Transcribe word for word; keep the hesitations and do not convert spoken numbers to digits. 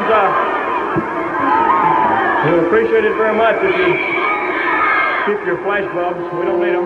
uh, we'll appreciate it very much if you keep your flash bulbs. We don't need them.